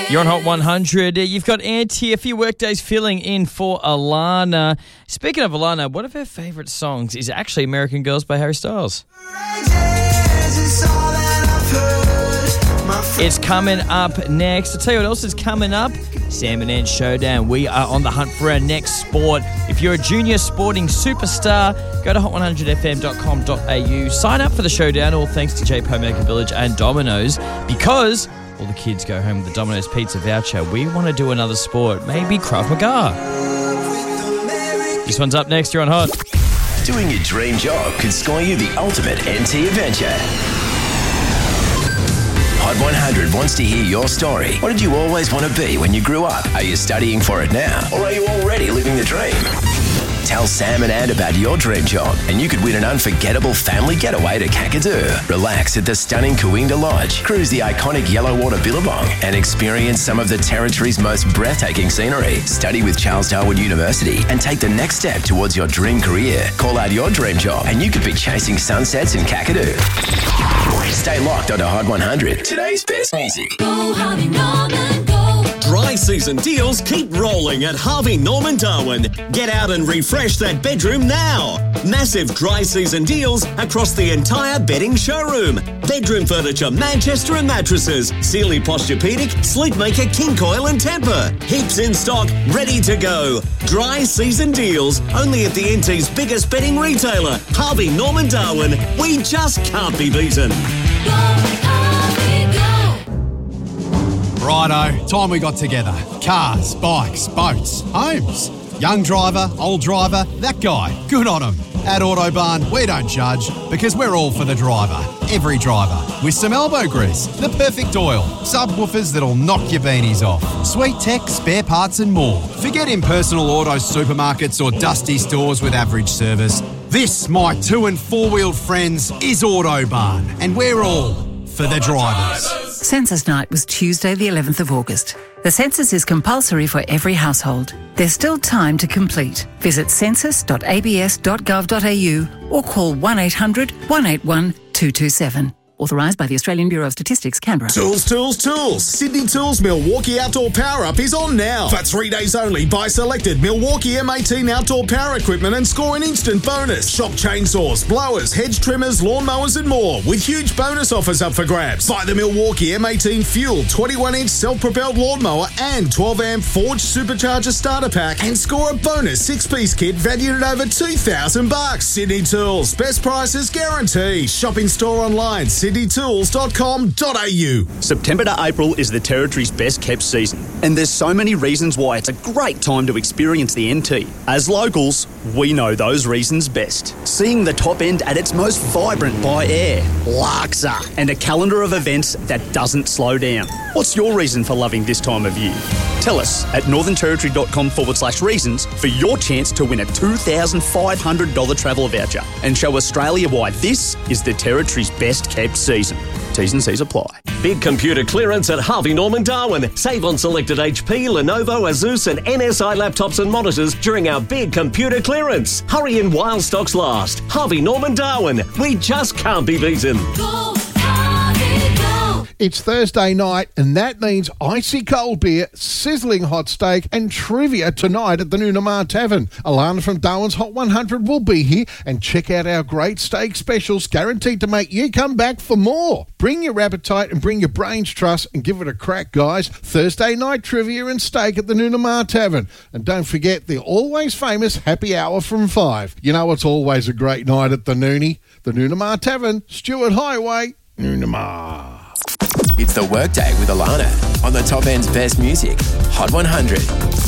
You're on Hot 100. You've got Auntie, a few workdays filling in for Alana. Speaking of Alana, one of her favourite songs is actually American Girls by Harry Styles. It's coming up next. I'll tell you what else is coming up. Sam and Ann Showdown. We are on the hunt for our next sport. If you're a junior sporting superstar, go to hot100fm.com.au. Sign up for the showdown, all thanks to J. Homemaker Village and Domino's, because all the kids go home with the Domino's Pizza voucher. We want to do another sport, maybe Krav Maga. This one's up next. You're on Hot. Doing your dream job could score you the ultimate NT adventure. Hot 100 wants to hear your story. What did you always want to be when you grew up? Are you studying for it now? Or are you already living the dream? Tell Sam and Ann about your dream job and you could win an unforgettable family getaway to Kakadu. Relax at the stunning Coonda Lodge, cruise the iconic Yellowwater Billabong and experience some of the Territory's most breathtaking scenery. Study with Charles Darwin University and take the next step towards your dream career. Call out your dream job and you could be chasing sunsets in Kakadu. Stay locked onto Hot 100. Today's best music. Go Harvey Norman, go. Dry season deals keep rolling at Harvey Norman Darwin. Get out and refresh that bedroom now. Massive dry season deals across the entire bedding showroom. Bedroom furniture, Manchester and mattresses, Sealy Posturepedic, Sleepmaker, King Coil and Temper. Heaps in stock, ready to go. Dry season deals only at the NT's biggest bedding retailer, Harvey Norman Darwin. We just can't be beaten. Go Harvey, go. Righto, time we got together. Cars, bikes, boats, homes. Young driver, old driver, that guy, good on him. At Autobarn, we don't judge because we're all for the driver. Every driver. With some elbow grease, the perfect oil, subwoofers that'll knock your beanies off, sweet tech, spare parts and more. Forget impersonal auto supermarkets or dusty stores with average service. This, my 2- and 4-wheeled friends, is Autobarn, and we're all for the drivers. Census night was Tuesday the 11th of August. The census is compulsory for every household. There's still time to complete. Visit census.abs.gov.au or call 1800 181 227. Authorised by the Australian Bureau of Statistics, Canberra. Tools, tools, tools. Sydney Tools Milwaukee Outdoor Power Up is on now. For 3 days only, buy selected Milwaukee M18 outdoor power equipment and score an instant bonus. Shop chainsaws, blowers, hedge trimmers, lawnmowers and more with huge bonus offers up for grabs. Buy the Milwaukee M18 Fuel 21-inch self-propelled lawnmower and 12-amp Forge Supercharger starter pack and score a bonus 6-piece kit valued at over $2,000. Sydney Tools. Best prices guaranteed. Shop in store online. sydneytools.com.au. September to April is the Territory's best kept season, and there's so many reasons why it's a great time to experience the NT. As locals, we know those reasons best. Seeing the top end at its most vibrant by air, Larksa, and a calendar of events that doesn't slow down. What's your reason for loving this time of year? Tell us at northernterritory.com/reasons for your chance to win a $2,500 travel voucher and show Australia why this is the Territory's best kept season. T's and C's apply. Big computer clearance at Harvey Norman Darwin. Save on selected HP, Lenovo, Asus and NSI laptops and monitors during our big computer clearance. Hurry in while stocks last. Harvey Norman Darwin. We just can't be beaten. Go Harvey, go. It's Thursday night, and that means icy cold beer, sizzling hot steak, and trivia tonight at the Noonamar Tavern. Alana from Darwin's Hot 100 will be here, and check out our great steak specials, guaranteed to make you come back for more. Bring your appetite and bring your brains trust and give it a crack, guys. Thursday night trivia and steak at the Noonamar Tavern. And don't forget the always famous happy hour from 5. You know it's always a great night at the Noonie. The Noonamar Tavern, Stewart Highway, Noonamar. It's the Workday with Alana on the top end's best music. Hot 100.